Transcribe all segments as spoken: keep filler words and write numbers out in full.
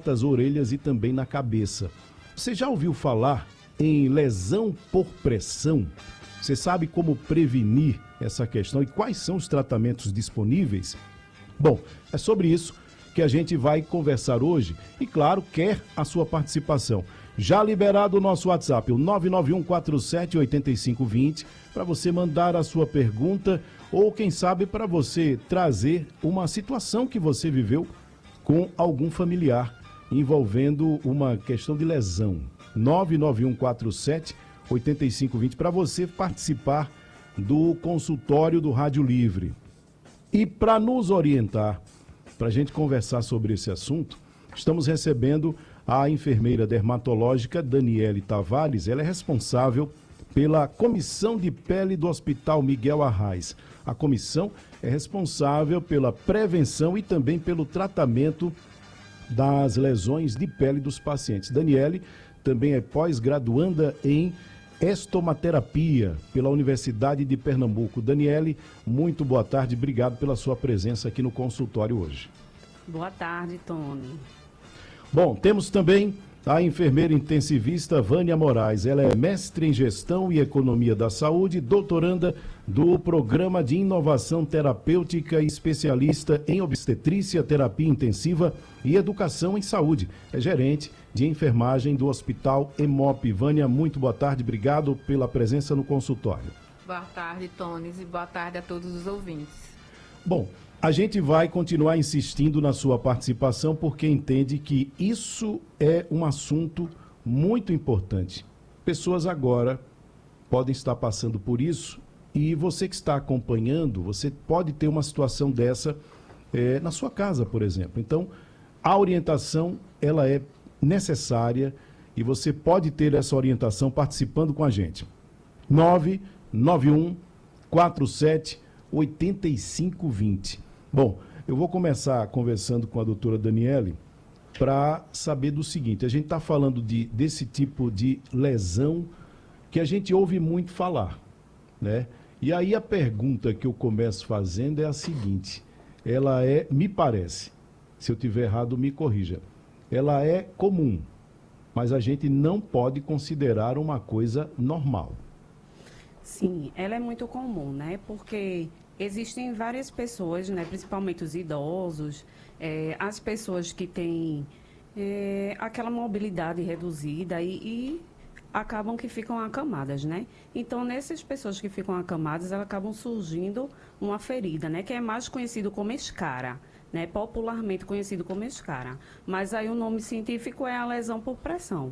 patas, orelhas e também na cabeça. Você já ouviu falar em lesão por pressão? Você sabe como prevenir essa questão e quais são os tratamentos disponíveis? Bom, é sobre isso que a gente vai conversar hoje e, claro, quer a sua participação. Já liberado o nosso WhatsApp, o nove nove um quatro sete oito cinco dois zero, para você mandar a sua pergunta ou, quem sabe, para você trazer uma situação que você viveu com algum familiar envolvendo uma questão de lesão. nove nove um quatro sete oito cinco dois zero, para você participar do consultório do Rádio Livre. E para nos orientar, para a gente conversar sobre esse assunto, estamos recebendo a enfermeira dermatológica Daniele Tavares. Ela é responsável pela Comissão de Pele do Hospital Miguel Arraes. A comissão é responsável pela prevenção e também pelo tratamento das lesões de pele dos pacientes. Daniele também é pós-graduanda em estomaterapia pela Universidade de Pernambuco. Daniele, muito boa tarde, obrigado pela sua presença aqui no consultório hoje. Boa tarde, Tony. Bom, temos também a enfermeira intensivista Vânia Moraes. Ela é mestre em Gestão e Economia da Saúde, doutoranda do Programa de Inovação Terapêutica e especialista em Obstetrícia, Terapia Intensiva e Educação em Saúde. É gerente de enfermagem do Hospital EMOP. Vânia, muito boa tarde, obrigado pela presença no consultório. Boa tarde, Tony, e boa tarde a todos os ouvintes. Bom, a gente vai continuar insistindo na sua participação porque entende que isso é um assunto muito importante. Pessoas agora podem estar passando por isso e você que está acompanhando, você pode ter uma situação dessa é, na sua casa, por exemplo. Então, a orientação, ela é necessária e você pode ter essa orientação participando com a gente. nove nove um quatro sete oito cinco dois zero. Bom, eu vou começar conversando com a doutora Daniele para saber do seguinte: a gente está falando de, desse tipo de lesão que a gente ouve muito falar, né? E aí a pergunta que eu começo fazendo é a seguinte, ela é, me parece, se eu tiver errado me corrija, ela é comum, mas a gente não pode considerar uma coisa normal. Sim, ela é muito comum, né? Porque existem várias pessoas, né, principalmente os idosos, é, as pessoas que têm é, aquela mobilidade reduzida e, e acabam que ficam acamadas, né? Então, nessas pessoas que ficam acamadas, elas acabam surgindo uma ferida, né? Que é mais conhecido como escara, né? Popularmente conhecido como escara. Mas aí o nome científico é a lesão por pressão.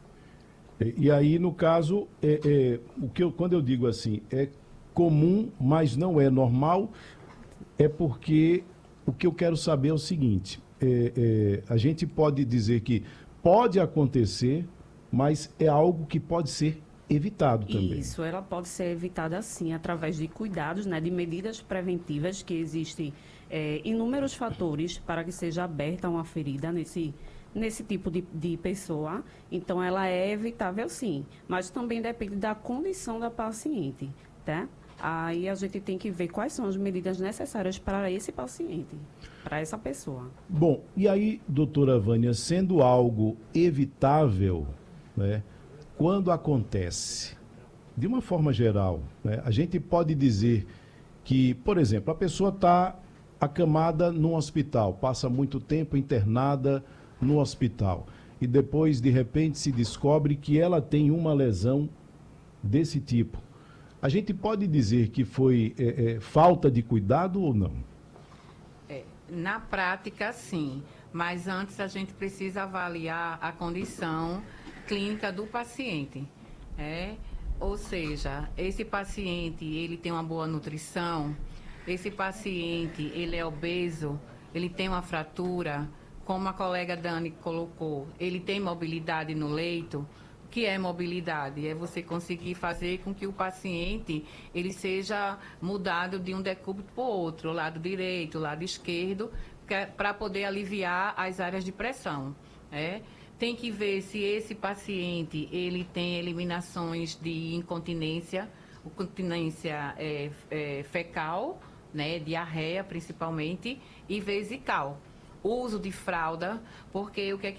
E, e aí, no caso, é, é, o que eu, quando eu digo assim, é comum, mas não é normal, é porque o que eu quero saber é o seguinte, é, é, a gente pode dizer que pode acontecer, mas é algo que pode ser evitado também. Isso, ela pode ser evitada sim, através de cuidados, né, de medidas preventivas, que existem é, inúmeros fatores para que seja aberta uma ferida nesse, nesse tipo de, de pessoa. Então, ela é evitável sim, mas também depende da condição da paciente, tá? Aí a gente tem que ver quais são as medidas necessárias para esse paciente, para essa pessoa. Bom, e aí, doutora Vânia, sendo algo evitável, né, quando acontece, de uma forma geral, né, a gente pode dizer que, por exemplo, a pessoa está acamada num hospital, passa muito tempo internada no hospital e depois, de repente, se descobre que ela tem uma lesão desse tipo. A gente pode dizer que foi é, é, falta de cuidado ou não? É, na prática, sim. Mas antes a gente precisa avaliar a condição clínica do paciente. É? Ou seja, esse paciente, ele tem uma boa nutrição, esse paciente, ele é obeso, ele tem uma fratura, como a colega Dani colocou, ele tem mobilidade no leito. O que é mobilidade? É você conseguir fazer com que o paciente ele seja mudado de um decúbito para o outro, lado direito, lado esquerdo, para poder aliviar as áreas de pressão. É? Tem que ver se esse paciente ele tem eliminações de incontinência, incontinência é, é, fecal, né, diarreia principalmente, e vesical. Uso de fralda, porque o que é que